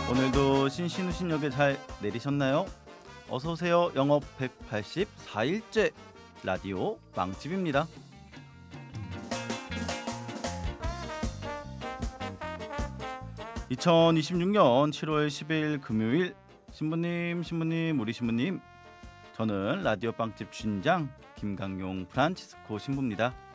오늘도 신신우신역에 잘 내리셨나요? 어서오세요. 영업 184일째 라디오 빵집입니다. 2026년 7월 10일 금요일 신부님 우리 신부님, 저는 라디오 빵집 주인장 김강용 프란치스코 신부입니다.